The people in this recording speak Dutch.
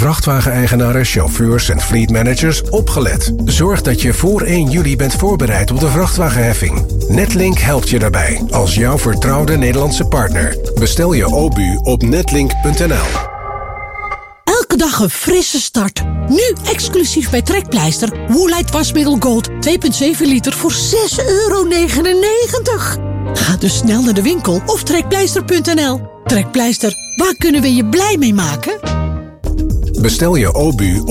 vrachtwageneigenaren, chauffeurs en fleetmanagers opgelet. Zorg dat je voor 1 juli bent voorbereid op de vrachtwagenheffing. Netlink helpt je daarbij als jouw vertrouwde Nederlandse partner. Bestel je OBU op netlink.nl. Elke dag een frisse start. Nu exclusief bij Trekpleister. Woolite wasmiddel Gold 2,7 liter voor €6,99. Ga dus snel naar de winkel of trekpleister.nl. Trekpleister, waar kunnen we je blij mee maken? Bestel je OBU